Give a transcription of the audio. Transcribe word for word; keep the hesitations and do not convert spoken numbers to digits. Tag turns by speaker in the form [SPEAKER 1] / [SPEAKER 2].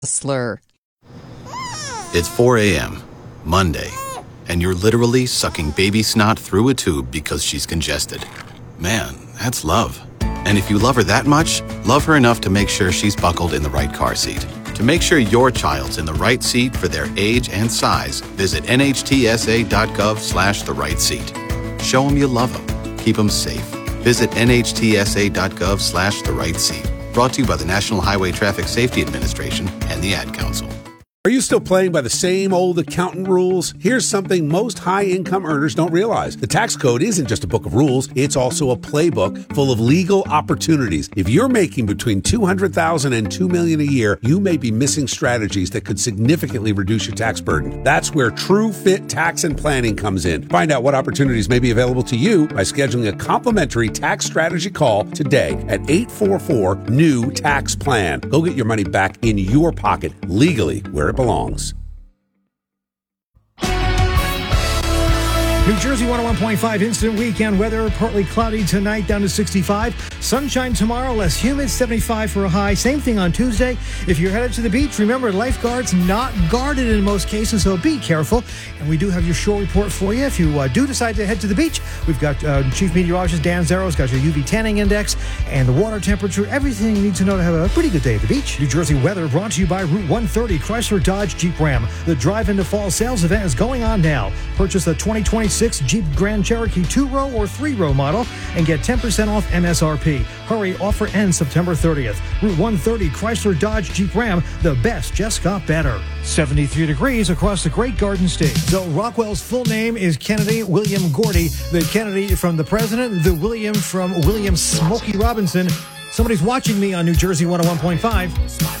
[SPEAKER 1] a slur.
[SPEAKER 2] It's four a.m., Monday, and you're literally sucking baby snot through a tube because she's congested. Man, that's love. And if you love her that much, love her enough to make sure she's buckled in the right car seat. To make sure your child's in the right seat for their age and size, visit nhtsa.gov slash the right seat. Show them you love them. Keep them safe. Visit nhtsa.gov slash the right seat. Brought to you by the National Highway Traffic Safety Administration and the Ad Council.
[SPEAKER 3] Are you still playing by the same old accountant rules? Here's something most high-income earners don't realize. The tax code isn't just a book of rules, it's also a playbook full of legal opportunities. If you're making between two hundred thousand dollars and two million dollars a year, you may be missing strategies that could significantly reduce your tax burden. That's where True Fit Tax and Planning comes in. Find out what opportunities may be available to you by scheduling a complimentary tax strategy call today at eight four four, N E W, tax plan. Go get your money back in your pocket legally where it belongs.
[SPEAKER 4] New Jersey one oh one point five instant weekend weather. Partly cloudy tonight, down to sixty-five. Sunshine tomorrow, less humid, seventy-five for a high. Same thing on Tuesday. If you're headed to the beach, remember, lifeguards not guarded in most cases, so be careful. And we do have your shore report for you. If you uh, do decide to head to the beach, we've got uh, Chief Meteorologist Dan Zero's got your U V tanning index and the water temperature, everything you need to know to have a pretty good day at the beach. New Jersey weather brought to you by Route one thirty, Chrysler Dodge Jeep Ram. The Drive into Fall sales event is going on now. Purchase the twenty twenty-six Jeep Grand Cherokee two-row or three-row model and get ten percent off M S R P. Hurry, offer ends September thirtieth. Route one thirty, Chrysler Dodge Jeep Ram. The best just got better. seventy-three degrees across the Great Garden State. So Rockwell's full name is Kennedy William Gordy. The Kennedy from the president, the William from William Smokey Robinson. Somebody's watching me on New Jersey one oh one point five.